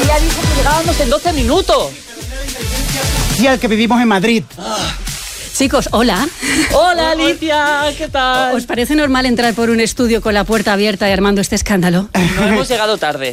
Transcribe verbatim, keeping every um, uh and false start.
ella dijo que llegábamos en doce minutos. Sí, al que vivimos en Madrid. Ah. Chicos, hola. Hola, Alicia, ¿qué tal? ¿Os parece normal entrar por un estudio con la puerta abierta y armando este escándalo? No hemos llegado tarde.